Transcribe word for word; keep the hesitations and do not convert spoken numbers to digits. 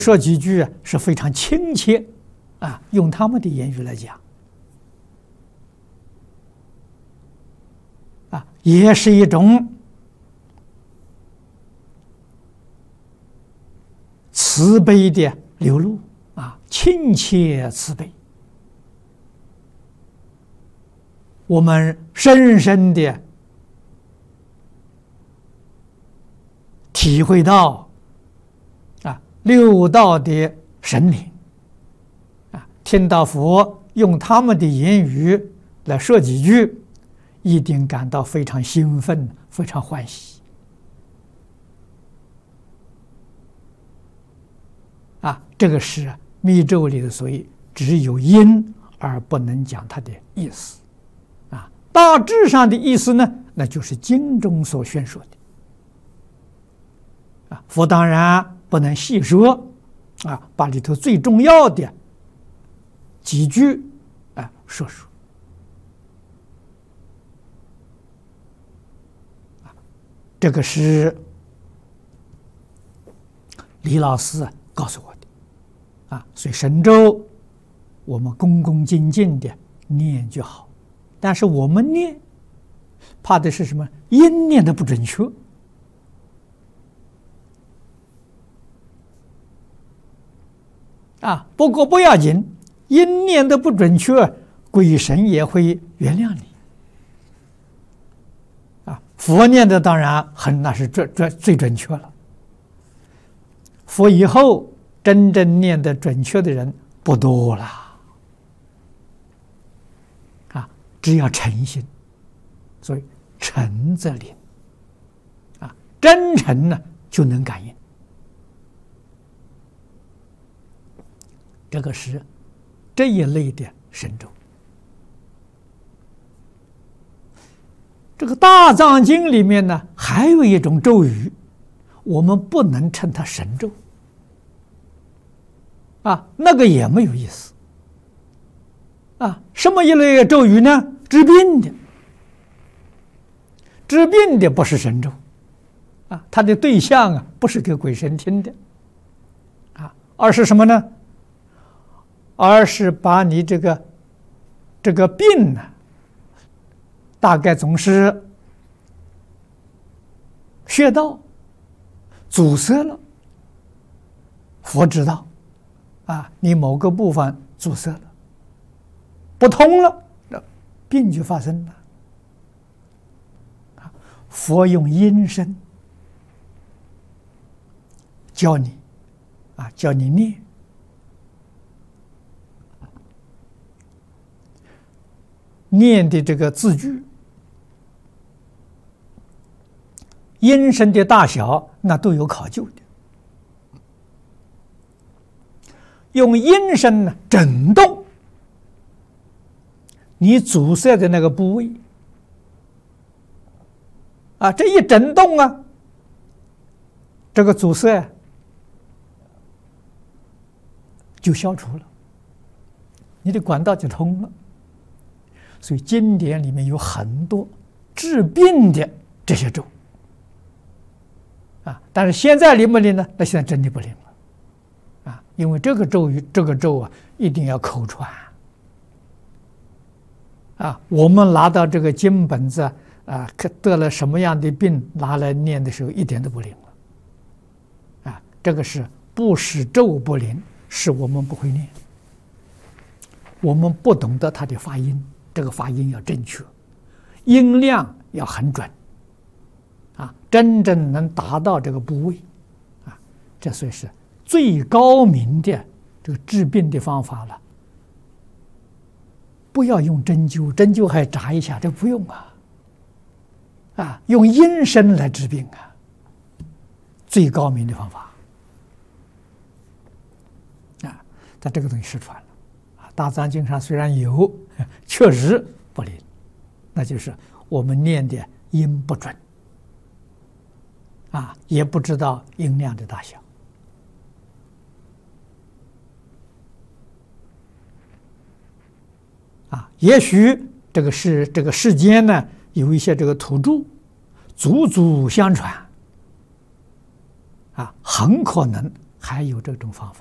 说几句是非常亲切啊，用他们的言语来讲啊，也是一种慈悲的流露啊，亲切慈悲，我们深深的体会到啊六道的神灵啊，听到佛用他们的言语来说几句，一定感到非常兴奋，非常欢喜啊！这个是密咒里的，所以只有音而不能讲它的意思啊。大致上的意思呢，那就是经中所宣说的啊。佛当然不能细说啊，把里头最重要的几句啊说说。这个是李老师告诉我的啊，所以神咒我们恭恭敬敬的念就好，但是我们念怕的是什么？音念的不准确啊。不过不要紧，音念的不准确，鬼神也会原谅你。佛念的当然很，那是最最最准确了。佛以后真正念的准确的人不多了，啊，只要诚心，所以诚则灵，啊，真诚呢就能感应。这个是这一类的神咒。这个大藏经里面呢，还有一种咒语，我们不能称它神咒啊，那个也没有意思啊。什么一类咒语呢？治病的，治病的不是神咒啊，它的对象啊不是给鬼神听的啊，而是什么呢？而是把你这个这个病呢，大概总是穴道阻塞了，佛知道啊，你某个部分阻塞了，不通了，病就发生了。佛用音声教你啊，教你念。念的这个字句，音声的大小，那都有考究的。用音声呢震动你阻塞的那个部位，啊，这一震动啊，这个阻塞就消除了，你的管道就通了。所以经典里面有很多治病的这些咒啊，但是现在灵不灵呢？那现在真的不灵了啊，因为这个咒语这个咒啊一定要口传啊，我们拿到这个经本子啊，得了什么样的病拿来念的时候一点都不灵了啊，这个是不是咒不灵，是我们不会念，我们不懂得它的发音。这个发音要正确，音量要很准，啊，真正能达到这个部位，啊，这算是最高明的这个治病的方法了。不要用针灸，针灸还扎一下，这不用啊，啊，用音声来治病啊，最高明的方法，啊，但这个东西失传了。大藏经上虽然有，确实不灵，那就是我们念的音不准，啊，也不知道音量的大小，啊，也许这个世这个世间呢，有一些这个土著，祖祖相传，啊，很可能还有这种方法。